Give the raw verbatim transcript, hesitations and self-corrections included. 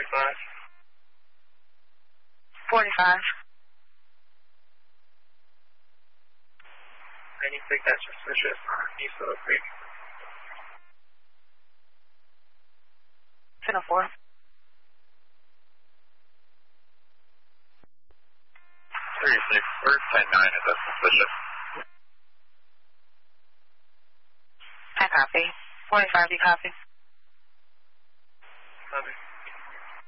forty-five. forty-five. Anything that's suspicious on East Little Creek. ten oh four. thirty-six, or ten nine, is that suspicious? I copy. forty-five, do you copy?